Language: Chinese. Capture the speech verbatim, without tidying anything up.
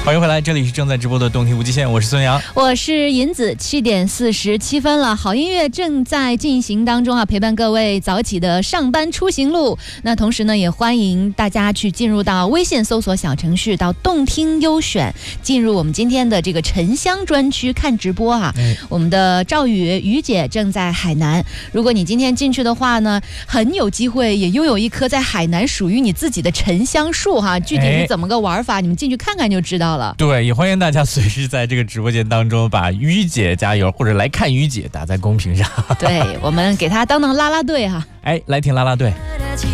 欢迎回来，这里是正在直播的动听无极限，我是孙杨， 我是银子。七点四十七分了，好音乐正在进行当中啊，陪伴各位早起的上班出行路。那同时呢，也欢迎大家去进入到微信搜索小程序，到动听优选，进入我们今天的这个沉香专区看直播啊。嗯、我们的赵宇于姐正在海南，如果你今天进去的话呢，很有机会也拥有一棵在海南属于你自己的沉香树哈。具体是怎么个玩法，你们进去看看就知道了。 对，也欢迎大家随时在这个直播间当中把于姐加油或者来看于姐打在公屏上。 对，我们给她当当啦啦队哈。 哎，来听啦啦队。